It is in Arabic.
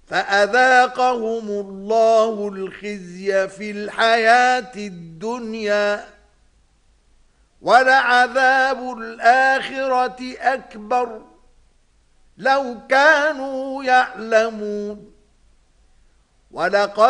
فأذاقهم الله الخزي في الحياة الدنيا ولعذاب الآخرة أكبر لو كانوا يعلمون ولقد